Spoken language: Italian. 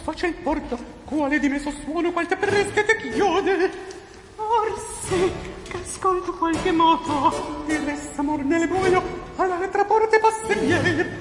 faccia il porto, quale di me suono qual te preste te chiode. Orsi, che ascolto qualche moto, e resta amor nel buio, all'altra porte passevier.